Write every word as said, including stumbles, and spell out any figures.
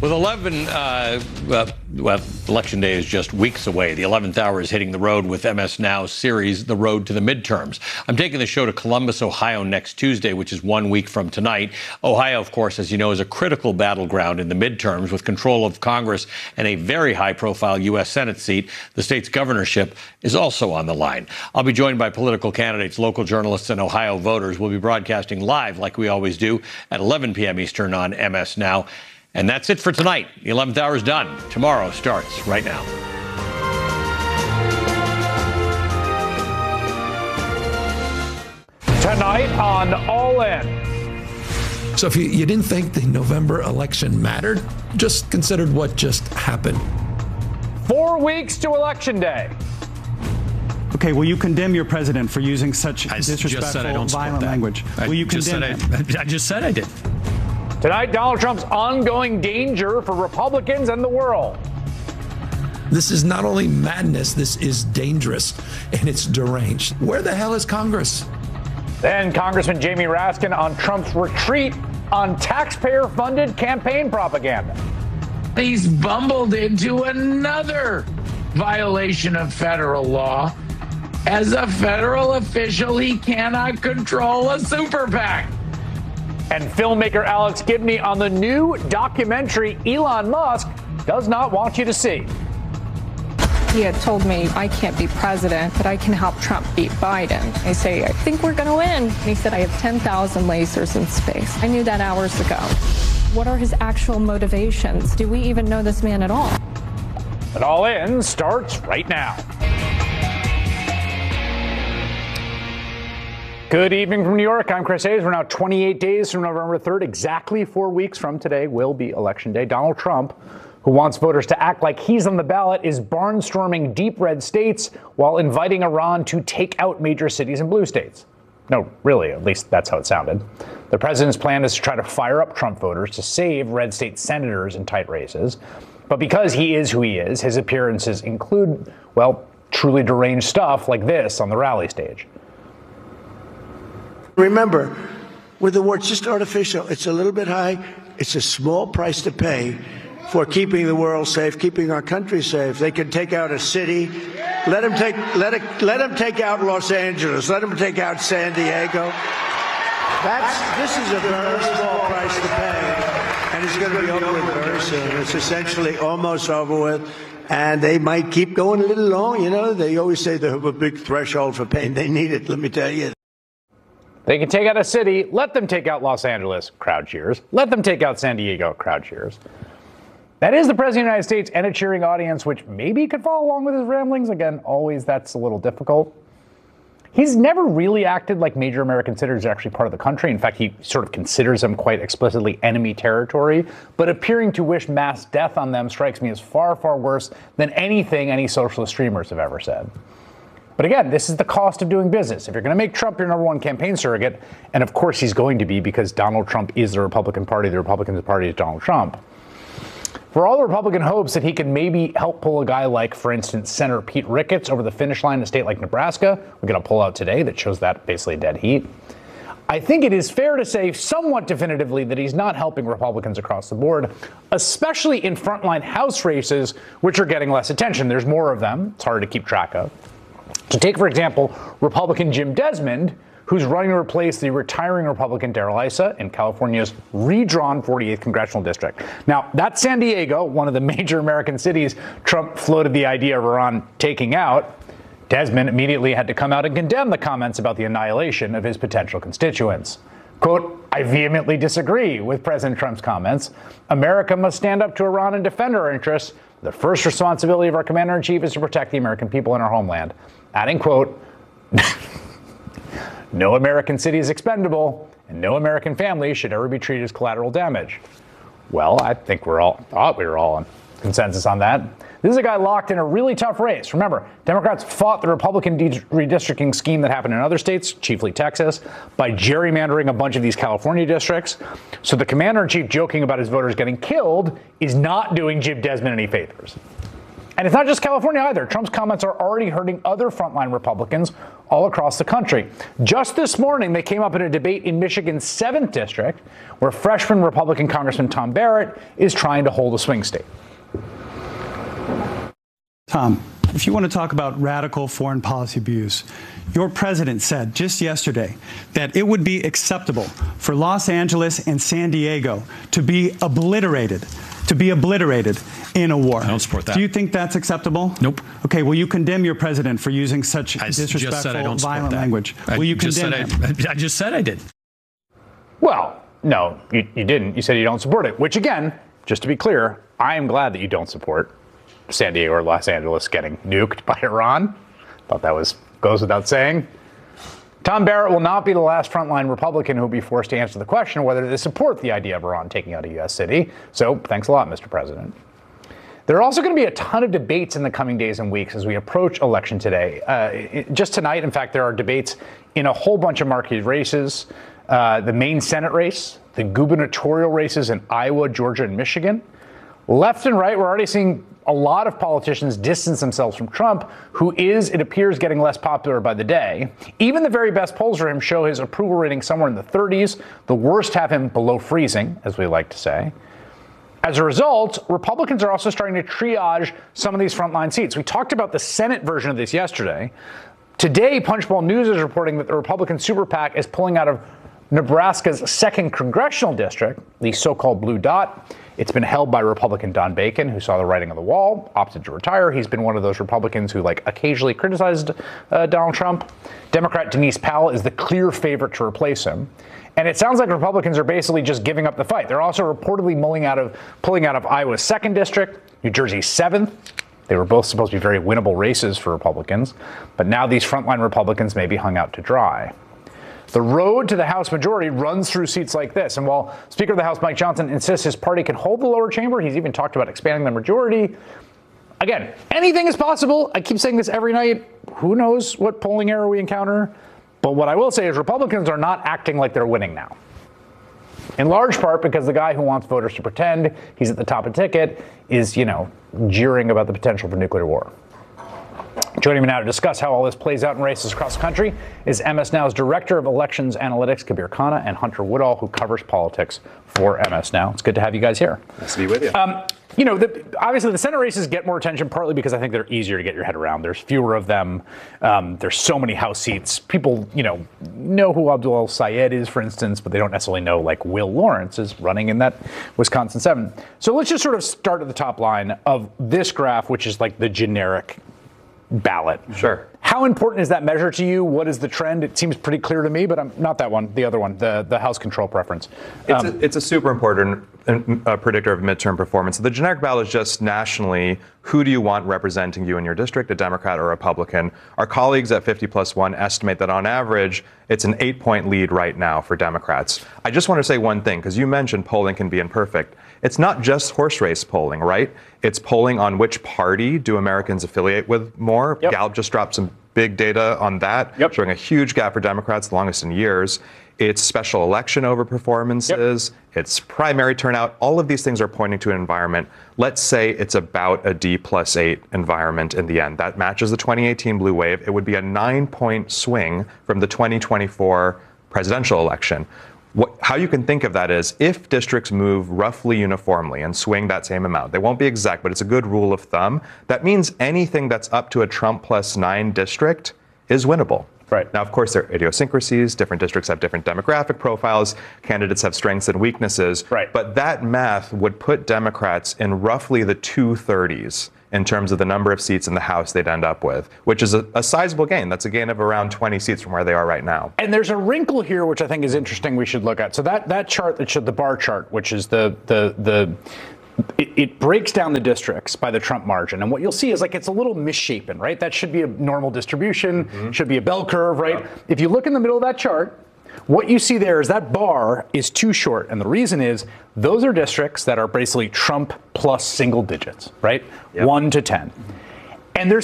With eleven, uh, well, well, Election Day is just weeks away. The eleventh hour is hitting the road with M S Now's series, The Road to the Midterms. I'm taking the show to Columbus, Ohio next Tuesday, which is one week from tonight. Ohio, of course, as you know, is a critical battleground in the midterms with control of Congress and a very high-profile U S Senate seat. The state's governorship is also on the line. I'll be joined by political candidates, local journalists, and Ohio voters. We'll be broadcasting live, like we always do, at eleven p.m. Eastern on M S Now. And that's it for tonight. The eleventh hour is done. Tomorrow starts right now. Tonight on All In. So if you, you didn't think the November election mattered, just considered what just happened. Four weeks to Election Day. Okay, will you condemn your president for using such I just disrespectful, said I don't violent that. language? I Will you just condemn said him? I, I just said I did. Tonight, Donald Trump's ongoing danger for Republicans and the world. This is not only madness, this is dangerous, and it's deranged. Where the hell is Congress? Then Congressman Jamie Raskin on Trump's retreat on taxpayer-funded campaign propaganda. He's bumbled into another violation of federal law. As a federal official, he cannot control a super PAC. And filmmaker Alex Gibney on the new documentary Elon Musk does not want you to see. He had told me, I can't be president, but I can help Trump beat Biden. I say, I think we're going to win. And he said, I have ten thousand lasers in space. I knew that hours ago. What are his actual motivations? Do we even know this man at all? But All In starts right now. Good evening from New York. I'm Chris Hayes. We're now twenty-eight days from November third. Exactly four weeks from today will be Election Day. Donald Trump, who wants voters to act like he's on the ballot, is barnstorming deep red states while inviting Iran to take out major cities in blue states. No, really, at least that's how it sounded. The president's plan is to try to fire up Trump voters to save red state senators in tight races. But because he is who he is, his appearances include, well, truly deranged stuff like this on the rally stage. Remember, with the war, it's just artificial. It's a little bit high. It's a small price to pay for keeping the world safe, keeping our country safe. They can take out a city. Let them take, let it, let them take out Los Angeles. Let them take out San Diego. That's, this is a very small price to pay, and it's going to be over with very soon. It's essentially almost over with, and they might keep going a little long. You know, they always say they have a big threshold for pain. They need it, let me tell you. They can take out a city, let them take out Los Angeles, crowd cheers. Let them take out San Diego, crowd cheers. That is the President of the United States and a cheering audience, which maybe could follow along with his ramblings. Again, always that's a little difficult. He's never really acted like major American cities are actually part of the country. In fact, he sort of considers them quite explicitly enemy territory. But appearing to wish mass death on them strikes me as far, far worse than anything any socialist streamers have ever said. But again, this is the cost of doing business. If you're going to make Trump your number one campaign surrogate, and of course he's going to be because Donald Trump is the Republican Party, the Republican Party is Donald Trump. For all the Republican hopes that he can maybe help pull a guy like, for instance, Senator Pete Ricketts over the finish line in a state like Nebraska, we got a poll out today that shows that basically dead heat. I think it is fair to say somewhat definitively that he's not helping Republicans across the board, especially in frontline House races, which are getting less attention. There's more of them. It's hard to keep track of. So take, for example, Republican Jim Desmond, who's running to replace the retiring Republican Darrell Issa in California's redrawn forty-eighth congressional district. Now, that's San Diego, one of the major American cities Trump floated the idea of Iran taking out. Desmond immediately had to come out and condemn the comments about the annihilation of his potential constituents. Quote, I vehemently disagree with President Trump's comments. America must stand up to Iran and defend our interests. The first responsibility of our commander-in-chief is to protect the American people in our homeland. Adding, quote, no American city is expendable, and no American family should ever be treated as collateral damage. Well, I think we're all thought we were all in consensus on that. This is a guy locked in a really tough race. Remember, Democrats fought the Republican de- redistricting scheme that happened in other states, chiefly Texas, by gerrymandering a bunch of these California districts. So the commander-in-chief joking about his voters getting killed is not doing Jim Desmond any favors. And it's not just California either. Trump's comments are already hurting other frontline Republicans all across the country. Just this morning, they came up in a debate in Michigan's seventh district, where freshman Republican Congressman Tom Barrett is trying to hold a swing state. Tom, if you want to talk about radical foreign policy views, your president said just yesterday that it would be acceptable for Los Angeles and San Diego to be obliterated, to be obliterated in a war. I don't support that. Do you think that's acceptable? Nope. Okay, will you condemn your president for using such I just disrespectful, said I don't support violent that. language? I Will you just condemn said him? I, I just said I did. Well, no, you, you didn't. You said you don't support it, which again, just to be clear, I am glad that you don't support San Diego or Los Angeles getting nuked by Iran. Thought that was goes without saying. Tom Barrett will not be the last frontline Republican who will be forced to answer the question whether they support the idea of Iran taking out a U S city. So thanks a lot, Mister President. There are also going to be a ton of debates in the coming days and weeks as we approach election today. Uh, it, just tonight, in fact, there are debates in a whole bunch of marquee races. Uh, the Maine Senate race, the gubernatorial races in Iowa, Georgia, and Michigan. Left and right, we're already seeing a lot of politicians distance themselves from Trump, who is, it appears, getting less popular by the day. Even the very best polls for him show his approval rating somewhere in the thirties. The worst have him below freezing, as we like to say. As a result, Republicans are also starting to triage some of these frontline seats. We talked about the Senate version of this yesterday. Today, Punchbowl News is reporting that the Republican super PAC is pulling out of Nebraska's second congressional district, the so-called Blue Dot. It's been held by Republican Don Bacon, who saw the writing on the wall, opted to retire. He's been one of those Republicans who, like, occasionally criticized uh, Donald Trump. Democrat Denise Powell is the clear favorite to replace him. And it sounds like Republicans are basically just giving up the fight. They're also reportedly mulling out of, pulling out of Iowa's second district, New Jersey's seventh. They were both supposed to be very winnable races for Republicans. But now these frontline Republicans may be hung out to dry. The road to the House majority runs through seats like this. And while Speaker of the House Mike Johnson insists his party can hold the lower chamber, he's even talked about expanding the majority. Again, anything is possible. I keep saying this every night. Who knows what polling error we encounter? But what I will say is Republicans are not acting like they're winning now. In large part because the guy who wants voters to pretend he's at the top of the ticket is, you know, jeering about the potential for nuclear war. Joining me now to discuss how all this plays out in races across the country is M S Now's Director of Elections Analytics, Kabir Khanna, and Hunter Woodall, who covers politics for M S Now. It's good to have you guys here. Nice to be with you. Um, you know, the, obviously the Senate races get more attention partly because I think they're easier to get your head around. There's fewer of them. Um, there's so many House seats. People, you know, know who Abdul El-Sayed is, for instance, but they don't necessarily know, like, Will Lawrence is running in that Wisconsin seven. So let's just sort of start at the top line of this graph, which is like the generic ballot. Sure. How important is that measure to you? What is the trend? It seems pretty clear to me, but I'm not that one. The other one, the, the House control preference. It's, Um, a, it's a super important uh, predictor of midterm performance. The generic ballot is just nationally, who do you want representing you in your district, a Democrat or a Republican? Our colleagues at fifty plus one estimate that on average, it's an eight-point lead right now for Democrats. I just want to say one thing, because you mentioned polling can be imperfect. It's not just horse race polling, right? It's polling on which party do Americans affiliate with more. Yep. Gallup just dropped some big data on that, Yep. showing a huge gap for Democrats, the longest in years. It's special election over performances. Yep. It's primary turnout. All of these things are pointing to an environment. Let's say it's about a D plus eight environment in the end. That matches the twenty eighteen blue wave. It would be a nine-point swing from the twenty twenty-four presidential election. What, how you can think of that is if districts move roughly uniformly and swing that same amount, they won't be exact, but it's a good rule of thumb. That means anything that's up to a Trump plus nine district is winnable. Right. Now, of course, there are idiosyncrasies. Different districts have different demographic profiles. Candidates have strengths and weaknesses. Right. But that math would put Democrats in roughly the two thirties in terms of the number of seats in the House they'd end up with, which is a, a sizable gain. That's a gain of around twenty seats from where they are right now. And there's a wrinkle here, which I think is interesting we should look at. So that, that chart that showed the bar chart, which is the, the, the, It, it breaks down the districts by the Trump margin. And what you'll see is like it's a little misshapen, right? That should be a normal distribution, mm-hmm. should be a bell curve, right? Yeah. If you look in the middle of that chart, what you see there is that bar is too short. And the reason is those are districts that are basically Trump plus single digits, right? Yep. one to ten. And there's